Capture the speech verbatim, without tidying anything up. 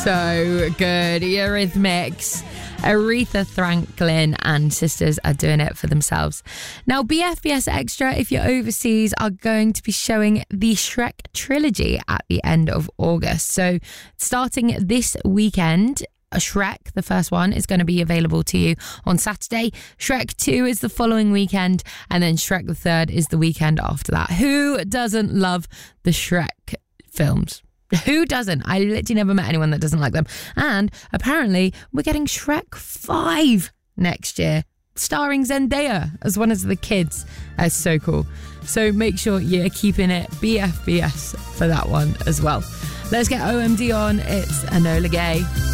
So good. Eurythmics, Aretha Franklin and Sisters are doing it for themselves. Now, B F B S Extra, if you're overseas, are going to be showing the Shrek trilogy at the end of August. So starting this weekend, Shrek, the first one, is going to be available to you on Saturday. Shrek two is the following weekend. And then Shrek the third is the weekend after that. Who doesn't love the Shrek films? Who doesn't? I literally never met anyone that doesn't like them. And apparently we're getting Shrek five next year, starring Zendaya as one of the kids. That's so cool. So make sure you're keeping it B F B S for that one as well. Let's get O M D on. It's Enola Gay.